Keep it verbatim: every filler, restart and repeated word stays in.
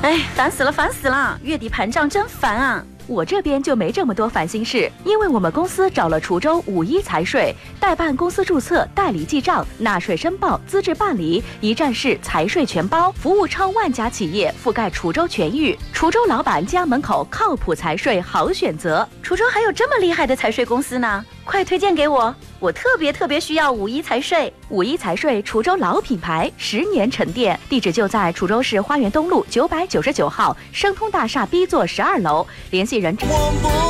哎，烦死了，烦死了！月底盘账真烦啊！我这边就没这么多烦心事，因为我们公司找了滁州五一财税，代办公司注册、代理记账、纳税申报、资质办理，一站式财税全包，服务超万家企业，覆盖滁州全域。滁州老板家门口靠谱财税好选择。滁州还有这么厉害的财税公司呢？快推荐给我！我特别特别需要五一财税。五一财税，滁州老品牌，十年沉淀，地址就在滁州市花园东路九百九十九号生通大厦 B 座十二楼，联系人。